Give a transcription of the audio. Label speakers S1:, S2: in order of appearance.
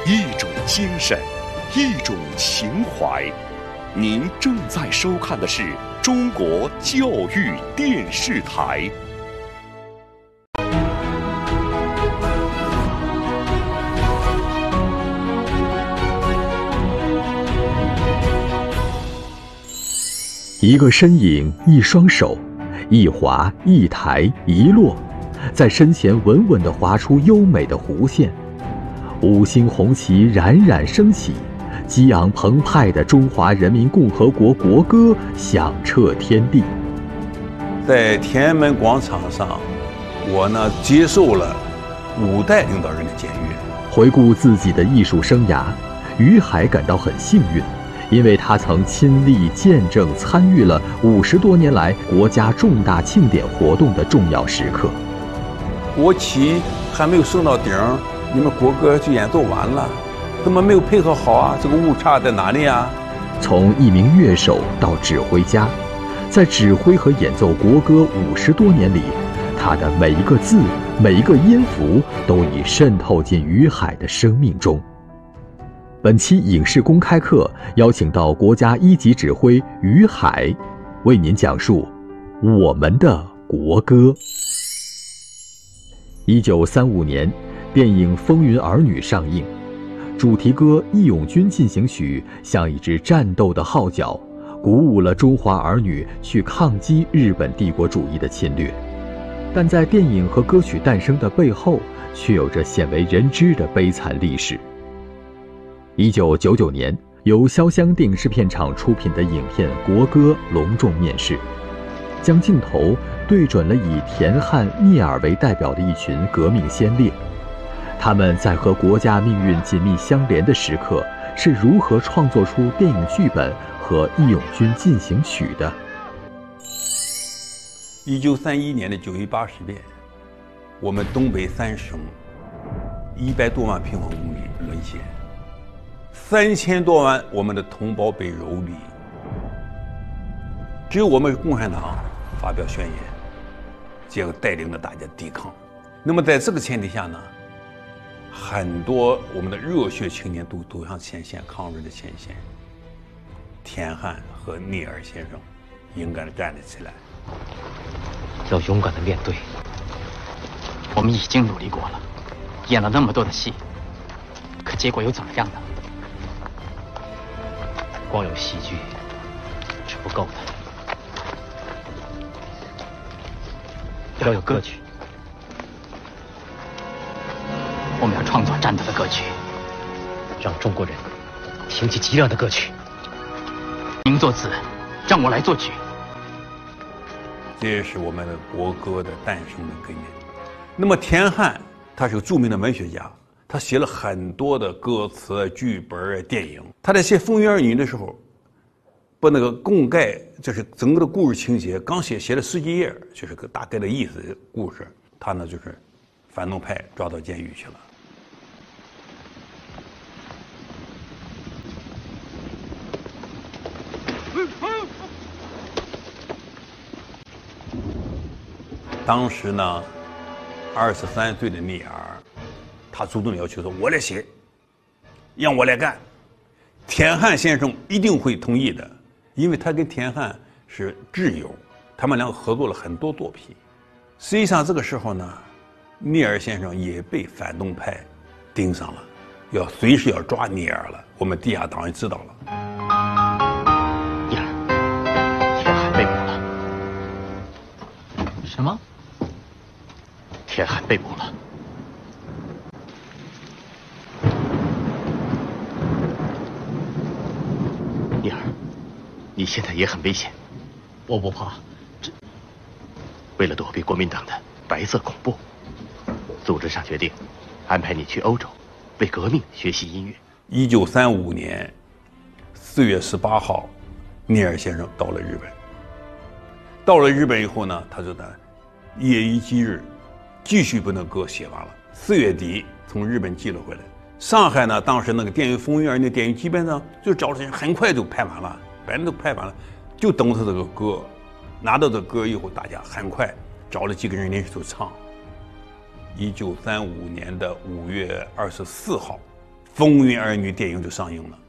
S1: 一种精神，一种情怀。您正在收看的是中国教育电视台。
S2: 一个身影，一双手，一划一抬一落，在身前稳稳地划出优美的弧线。五星红旗冉冉升起，激昂澎湃的中华人民共和国国歌响彻天地。
S3: 在天安门广场上，我呢接受了5代领导人的检阅。
S2: 回顾自己的艺术生涯，于海感到很幸运，因为他曾亲历见证参与了50多年来国家重大庆典活动的重要时刻。
S3: 国旗还没有升到顶，你们国歌就演奏完了，怎么没有配合好啊？这个误差在哪里啊？
S2: 从一名乐手到指挥家，在指挥和演奏国歌50多年里，他的每一个字、每一个音符都已渗透进于海的生命中。本期影视公开课邀请到国家1级指挥于海，为您讲述我们的国歌。1935年，电影《风云儿女》上映，主题歌《义勇军进行曲》像一支战斗的号角，鼓舞了中华儿女去抗击日本帝国主义的侵略。但在电影和歌曲诞生的背后，却有着鲜为人知的悲惨历史。1999年，由潇湘电视片厂出品的影片《国歌》隆重面世，将镜头对准了以田汉、聂耳为代表的一群革命先烈。他们在和国家命运紧密相连的时刻，是如何创作出电影剧本和《义勇军进行曲》的
S3: ？1931年的9月80日，我们东北3省100多万平方公里沦陷，3000多万我们的同胞被蹂躏，只有我们共产党发表宣言，结果带领着大家抵抗。那么在这个前提下呢，很多我们的热血青年都走向前线，抗日的前线。田汉和聂耳先生勇敢地站了起来，
S4: 要勇敢地面对。我们已经努力过了，演了那么多的戏，可结果又怎么样呢？光有戏剧是不够的，要有歌曲。我们要创作战斗的歌曲，让中国人挺起脊梁的歌曲。您作词，让我来作曲。
S3: 这也是我们的国歌的诞生的根源。那么田汉他是个著名的文学家，他写了很多的歌词、剧本、电影。他在写《风云儿女》的时候，把那个供概，就是整个的故事情节，刚写了10几页，就是个大概的意思的故事。他呢就是反动派抓到监狱去了。当时呢，23岁的聂耳，他主动要求说：“我来写，让我来干。”田汉先生一定会同意的，因为他跟田汉是挚友，他们两个合作了很多作品。实际上这个时候呢，聂耳先生也被反动派盯上了，随时要抓聂耳了。我们地下党也知道了。
S4: 聂耳，田汉被捕了。什么？田汉被捕了。聂耳，你现在也很危险。我不怕。为了躲避国民党的白色恐怖，组织上决定安排你去欧洲，为革命学习音乐。
S3: 1935年4月18号，聂耳先生到了日本。到了日本以后呢，他就在夜以继日，继续把那歌写完了。4月底从日本寄了回来。上海呢，当时那个电影《风云儿女》电影基本上就找了时间，很快就拍完了，反正都拍完了，就等他这个歌。拿到这歌以后，大家很快找了几个人连续就唱。1935年的5月24号， 风云儿女》电影就上映了。